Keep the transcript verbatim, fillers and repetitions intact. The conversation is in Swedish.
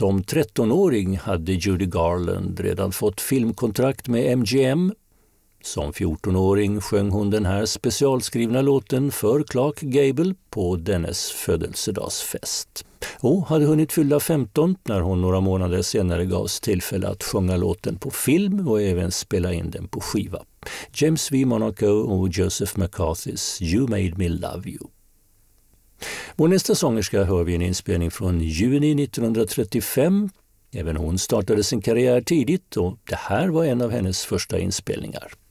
Som trettonåring hade Judy Garland redan fått filmkontrakt med M G M. Som fjortonåring sjöng hon den här specialskrivna låten för Clark Gable på dennes födelsedagsfest. Och hade hunnit fylla femton när hon några månader senare gavs tillfälle att sjunga låten på film och även spela in den på skiva. James V. Monaco och Joseph McCarthy's You Made Me Love You. Vår nästa sångerska hör vi en inspelning från juni nittonhundratrettiofem. Även hon startade sin karriär tidigt och det här var en av hennes första inspelningar.